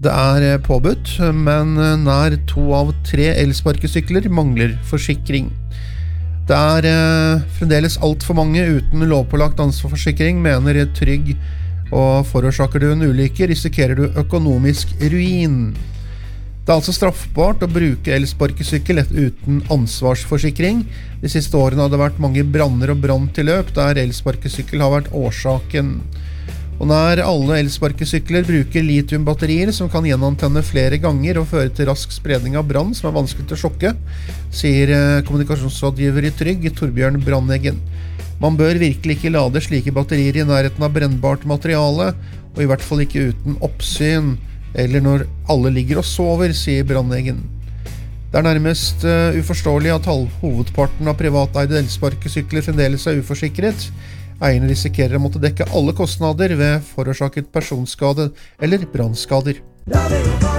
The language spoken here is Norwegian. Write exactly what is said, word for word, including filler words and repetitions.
Det er påbudt, men nær to av tre elsparkesykler mangler forsikring. Det er eh, fremdeles alt for mange uten lovpålagt ansvarsforsikring, mener Trygg, og forårsaker du en ulykke, risikerer du økonomisk ruin. Det er altså straffbart å bruke elsparkesykkel uten ansvarsforsikring. De siste årene har det vært mange branner og branntilløp der elsparkesykkel har vært årsaken. Og nær alle elsparkesykler bruker litiumbatterier som kan gjenantenne flere ganger og føre til rask spredning av brann som er vanskelig til å sjokke, sier kommunikasjonsrådgiver i Trygg, Torbjørn Brandeggen. Man bør virkelig ikke lade slike batterier i nærheten av brennbart materiale, og i hvert fall ikke uten oppsyn, eller når alle ligger og sover, sier Brandeggen. Det er nærmest uh, uforståelig at hovedparten av privateide elsparkesykler fremdeles er uforsikret. Eierne risikerer å måtte dekke alle kostnader ved forårsaket personskade eller brannskader.